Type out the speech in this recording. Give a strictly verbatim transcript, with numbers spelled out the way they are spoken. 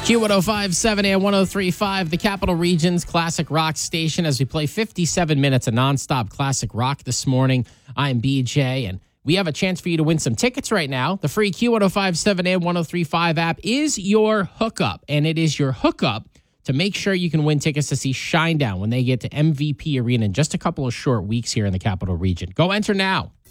Q one oh five point seven and one oh three point five, the Capital Region's classic rock station, as we play fifty-seven minutes of nonstop classic rock this morning. I'm B J, and we have a chance for you to win some tickets right now. The free Q one oh five point seven and one oh three point five app is your hookup, and it is your hookup to make sure you can win tickets to see Shinedown when they get to M V P Arena in just a couple of short weeks here in the Capital Region. Go enter now.